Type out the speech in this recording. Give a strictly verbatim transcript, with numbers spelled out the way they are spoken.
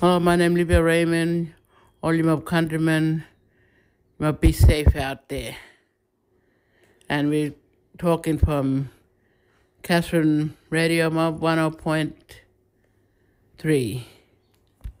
Hello, my name is Libya Raymond. All you mob countrymen, you must be safe out there. And we're talking from Catherine Radio Mob one oh point three.